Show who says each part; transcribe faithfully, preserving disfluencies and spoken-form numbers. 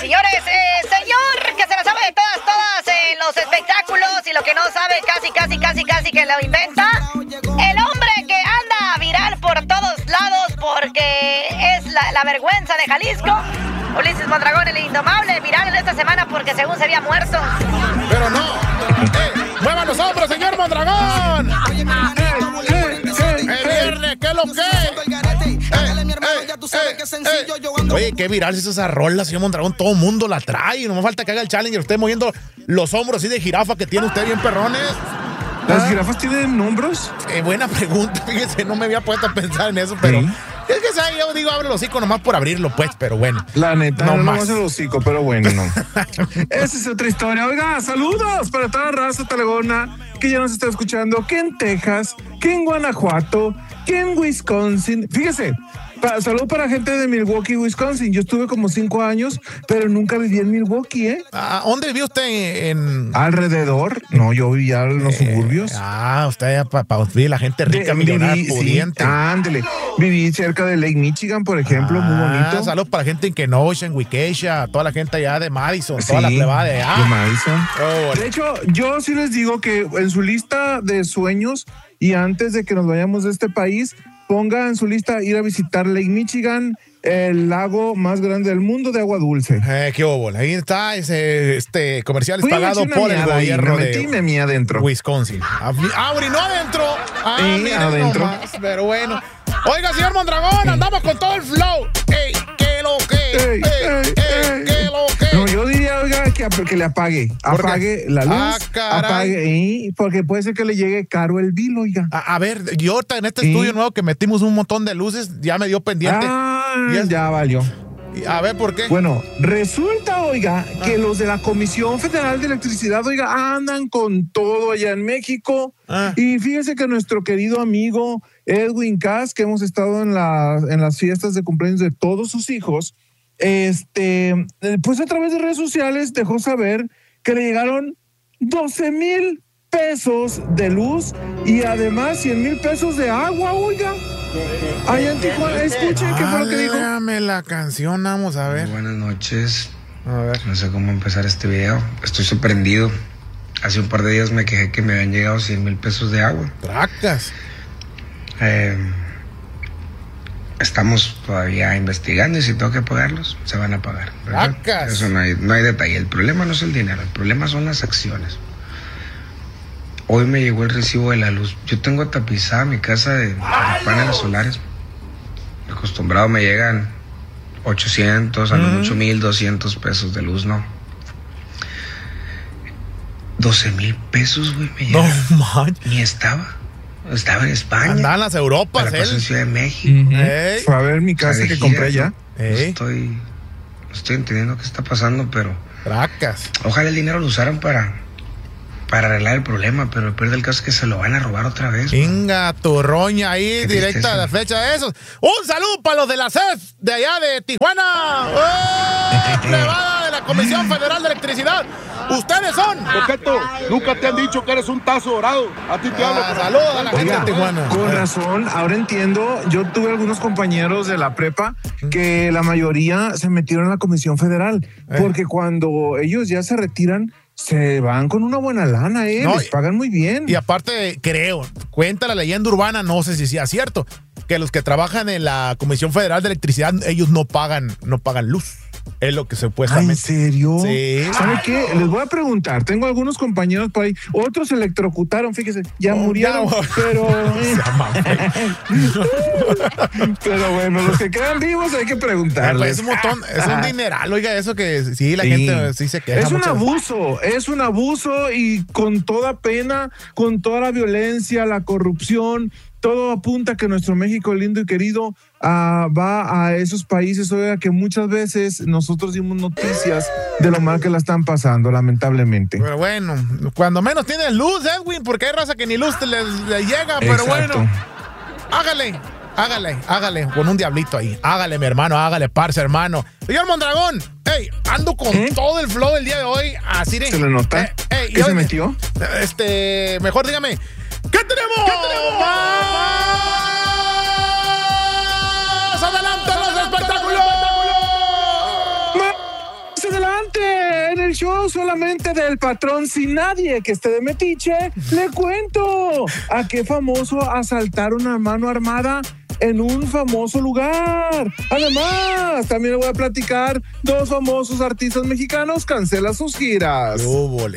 Speaker 1: señores, eh, señor que se la sabe de todas, todas en los espectáculos y lo que no sabe casi, casi, casi, casi que lo inventa. El hombre que anda viral por todos lados porque es la, la vergüenza de Jalisco. Ulises Mondragón, el indomable, viral en esta semana porque según se había muerto.
Speaker 2: Pero no. ¡Eh! ¡Muevan los hombros, señor Mondragón! ¡Eh, eh, eh, ¡El viernes! ¿Qué es lo que? Oye, qué viral es esa rola, señor Mondragón. Todo el mundo la trae. No me falta que haga el Challenger. Usted moviendo los hombros así de jirafa que tiene usted bien perrones.
Speaker 3: ¿Las jirafas tienen hombros?
Speaker 2: Eh, buena pregunta. Fíjese, no me había puesto a pensar en eso, pero... ¿Sí? Es que ¿sabes? Yo digo, abre el hocico nomás por abrirlo, pues, pero bueno.
Speaker 3: La neta,
Speaker 2: no,
Speaker 3: no
Speaker 2: más
Speaker 3: el hocico, pero bueno, no. Esa es otra historia. Oiga, saludos para toda la raza talegona que ya nos está escuchando, que en Texas, que en Guanajuato, que en Wisconsin. Fíjese, pa, salud para gente de Milwaukee, Wisconsin. Yo estuve como cinco años, pero nunca viví en Milwaukee, ¿eh?
Speaker 2: ¿A dónde vivió usted? En...
Speaker 3: ¿Alrededor? No, yo vivía en los eh, suburbios.
Speaker 2: Ah, usted para pa, pa, la gente rica, millonaria, pudiente.
Speaker 3: Sí, ándele. Viví cerca de Lake Michigan, por ejemplo, ah, muy bonito.
Speaker 2: Saludos para la gente en Kenosha, en Waukesha, toda la gente allá de Madison, sí, toda la plebada de allá.
Speaker 3: De Madison.
Speaker 2: Oh,
Speaker 3: de hecho, yo sí les digo que en su lista de sueños y antes de que nos vayamos de este país, ponga en su lista ir a visitar Lake Michigan, el lago más grande del mundo de agua dulce.
Speaker 2: Eh, qué óbola. Ahí está ese este comercial es pagado por el gobierno
Speaker 3: me metí,
Speaker 2: de
Speaker 3: me adentro.
Speaker 2: Wisconsin. Ah, no adentro. Ah,
Speaker 3: sí, adentro.
Speaker 2: Nomás, pero bueno. Oiga, señor Mondragón, andamos con todo el flow. Ey, qué lo que.
Speaker 3: Ey, ey, ey, qué lo que. No, yo diría, oiga, que, que le apague. Apague la luz. Ah, apague, ¿eh? Porque puede ser que le llegue caro el bill, oiga.
Speaker 2: A, a ver, yo en este ¿Eh? estudio nuevo que metimos un montón de luces, ya me dio pendiente.
Speaker 3: Ah, es, ya valió.
Speaker 2: A ver, ¿por qué?
Speaker 3: Bueno, resulta, oiga, ah. que los de la Comisión Federal de Electricidad, oiga, andan con todo allá en México. Ah. Y fíjese que nuestro querido amigo Edwin Cass, que hemos estado en, la, en las fiestas de cumpleaños de todos sus hijos, este, pues a través de redes sociales dejó saber que le llegaron doce mil pesos de luz y además cien mil pesos de agua, oiga. Allá en Tijuana, escuchen qué fue lo que dijo.
Speaker 2: Dame la canción, vamos a ver.
Speaker 4: Muy buenas noches.
Speaker 2: A ver.
Speaker 4: No sé cómo empezar este video. Estoy sorprendido. Hace un par de días me quejé que me habían llegado cien mil pesos de agua.
Speaker 2: Tracas.
Speaker 4: Eh, estamos todavía investigando y si tengo que pagarlos, se van a pagar.
Speaker 2: Tracas.
Speaker 4: Eso no hay, no hay detalle. El problema no es el dinero, el problema son las acciones. Hoy me llegó el recibo de la luz. Yo tengo tapizada mi casa de, de paneles solares. Acostumbrado me llegan ochocientos, a lo mm. mucho mil doscientos pesos de luz, ¿no? doce mil pesos, güey, me llegan.
Speaker 2: No, man.
Speaker 4: Ni estaba. Estaba en España.
Speaker 2: Andaba en las Europas,
Speaker 4: él. En Ciudad de México.
Speaker 3: Uh-huh. Fue a ver mi casa que compré allá.
Speaker 4: No estoy, no estoy entendiendo qué está pasando, pero...
Speaker 2: Tracas.
Speaker 4: Ojalá el dinero lo usaran para... para arreglar el problema, pero el peor del caso es que se lo van a robar otra vez.
Speaker 2: Venga, tu roña ahí, qué directa a la fecha de esos. Un saludo para los de la C E F de allá de Tijuana. ¡Oh! Plebada de la Comisión Federal de Electricidad. Ustedes son.
Speaker 5: Coqueto, nunca te han dicho que eres un tazo dorado. A ti te hablo.
Speaker 2: Ah, saludos a la gente de Tijuana.
Speaker 3: Con razón, ahora entiendo. Yo tuve algunos compañeros de la prepa que la mayoría se metieron a la Comisión Federal. Eh. Porque cuando ellos ya se retiran, se van con una buena lana, ¿eh? No, les pagan muy bien.
Speaker 2: Y aparte, creo, cuenta la leyenda urbana, no sé si sea cierto, que los que trabajan en la Comisión Federal de Electricidad, ellos no pagan, no pagan luz. Es lo que supuestamente.
Speaker 3: ¿En serio?
Speaker 2: Sí.
Speaker 3: ¿Sabe qué? Les voy a preguntar. Tengo algunos compañeros por ahí. Otros se electrocutaron, fíjese. Ya oh, murieron, ya, pero... pero bueno, los que quedan vivos hay que preguntarles.
Speaker 2: Pues es un montón, es un dineral, oiga, eso que sí, la sí. gente sí se queja.
Speaker 3: Es un abuso, es un abuso y con toda pena, con toda la violencia, la corrupción, todo apunta que nuestro México lindo y querido uh, va a esos países, oiga, que muchas veces nosotros dimos noticias de lo mal que la están pasando, lamentablemente.
Speaker 2: Pero bueno, cuando menos tienes luz, Edwin, porque hay raza que ni luz le, le llega, pero exacto. Bueno, hágale, hágale, hágale, con un diablito ahí, hágale, mi hermano, hágale, parce, hermano. Señor Mondragón, hey, ando con ¿Eh? todo el flow del día de hoy, así de...
Speaker 3: ¿Se le nota? Eh, hey, ¿Qué se hoy, metió?
Speaker 2: Este, mejor dígame, ¿qué tenemos? ¿Qué tenemos? ¡Más adelante en los espectáculos!
Speaker 3: ¡Más adelante show solamente del patrón sin nadie que esté de metiche, le cuento a qué famoso asaltaron a mano armada en un famoso lugar. Además, también le voy a platicar, dos famosos artistas mexicanos cancelan sus giras.